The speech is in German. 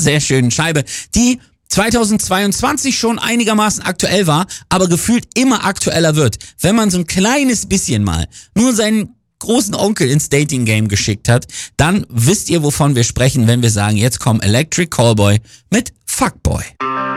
sehr schönen Scheibe, die 2022 schon einigermaßen aktuell war, aber gefühlt immer aktueller wird. Wenn man so ein kleines bisschen mal nur seinen großen Onkel ins Dating-Game geschickt hat, dann wisst ihr, wovon wir sprechen, wenn wir sagen, jetzt kommt Electric Callboy mit Fuckboy.